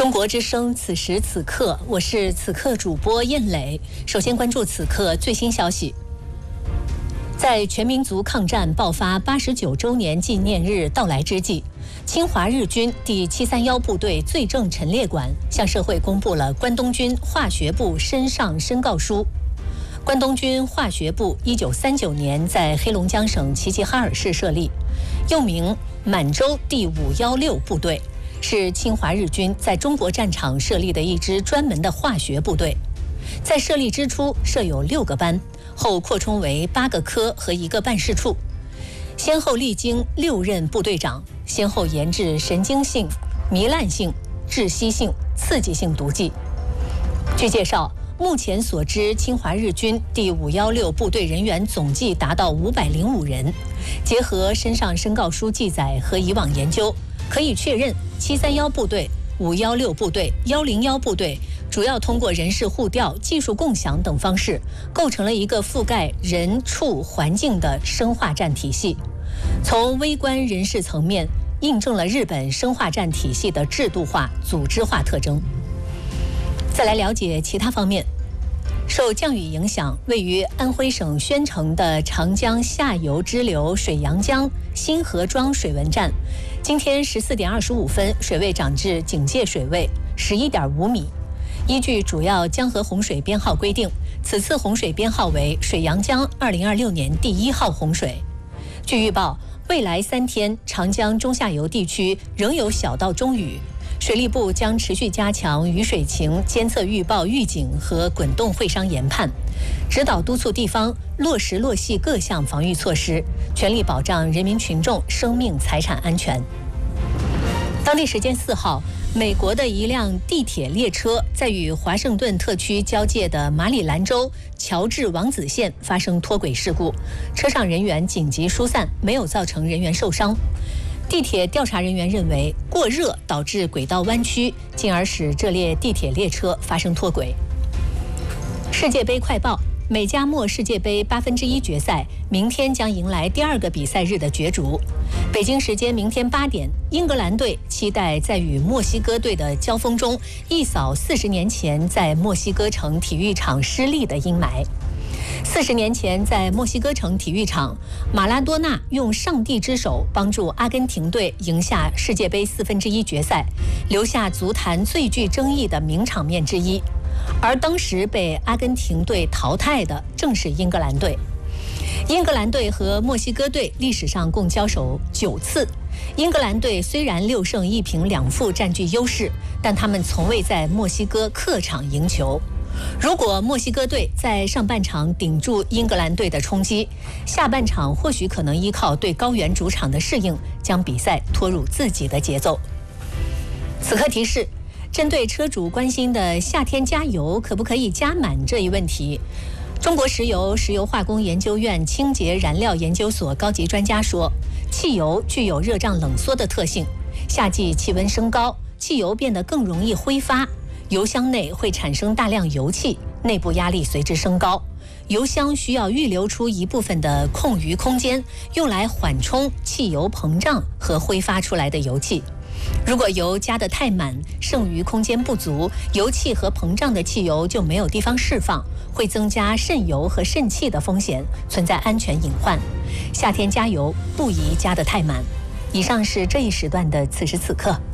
中国之声，此时此刻，我是此刻主播燕磊。首先关注此刻最新消息。在全民族抗战爆发89周年纪念日到来之际，侵华日军第731部队罪证陈列馆向社会公布了关东军化学部申上申告书。关东军化学部1939年在黑龙江省齐齐哈尔市设立，又名满洲第516部队，是侵华日军在中国战场设立的一支专门的化学部队。在设立之初设有6个班，后扩充为8个科和1个办事处，先后历经6任部队长，先后研制神经性、糜烂性、窒息性、刺激性毒剂。据介绍，目前所知侵华日军第516部队人员总计达到505人。结合申上申告书记载和以往研究，可以确认731部队、516部队、101部队主要通过人事互调、技术共享等方式，构成了一个覆盖人、畜、环境的生化战体系。从微观人事层面，印证了日本生化战体系的制度化、组织化特征。再来了解其他方面。受降雨影响，位于安徽省宣城的长江下游支流水阳江新河庄水文站，今天14点25分，水位涨至警戒水位11.5米。依据主要江河洪水编号规定，此次洪水编号为水阳江2026年第1号洪水。据预报，未来3天，长江中下游地区仍有小到中雨。水利部将持续加强雨水情监测预报预警和滚动会商研判，指导督促地方落实落细各项防御措施，全力保障人民群众生命财产安全。当地时间4号，美国的一辆地铁列车在与华盛顿特区交界的马里兰州乔治王子县发生脱轨事故，车上人员紧急疏散，没有造成人员受伤。地铁调查人员认为，过热导致轨道弯曲，进而使这列地铁列车发生脱轨。世界杯快报：美加墨世界杯1/8决赛明天将迎来第2个比赛日的角逐。北京时间明天8点，英格兰队期待在与墨西哥队的交锋中一扫40年前在墨西哥城体育场失利的阴霾。40年前，在墨西哥城体育场，马拉多纳用上帝之手帮助阿根廷队赢下世界杯1/4决赛，留下足坛最具争议的名场面之一。而当时被阿根廷队淘汰的正是英格兰队。英格兰队和墨西哥队历史上共交手9次。英格兰队虽然6胜1平2负占据优势，但他们从未在墨西哥客场赢球。如果墨西哥队在上半场顶住英格兰队的冲击，下半场或许可能依靠对高原主场的适应，将比赛拖入自己的节奏。此刻提示：针对车主关心的夏天加油可不可以加满这一问题，中国石油石油化工研究院清洁燃料研究所高级专家说，汽油具有热胀冷缩的特性，夏季气温升高，汽油变得更容易挥发，油箱内会产生大量油气，内部压力随之升高，油箱需要预留出一部分的空余空间，用来缓冲汽油膨胀和挥发出来的油气。如果油加得太满，剩余空间不足，油气和膨胀的汽油就没有地方释放，会增加渗油和渗气的风险，存在安全隐患。夏天加油不宜加得太满。以上是这一时段的此时此刻。